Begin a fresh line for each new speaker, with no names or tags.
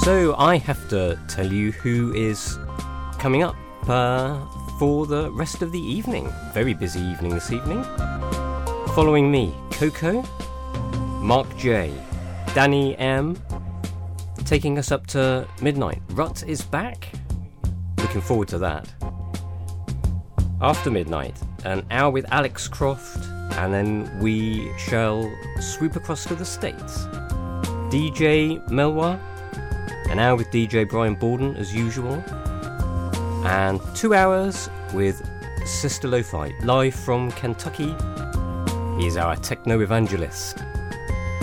So I have to tell you who is coming up for the rest of the evening. Very busy evening this evening. Following me, Coco, Mark J, Danny M, taking us up to midnight. Rut is back. Looking forward to that. After midnight, an hour with Alex Croft, and then we shall swoop across to the States. DJ Melwa, an hour with DJ Brian Borden as usual, and 2 hours with Sister Lo-Fi, live from Kentucky. He is our techno evangelist.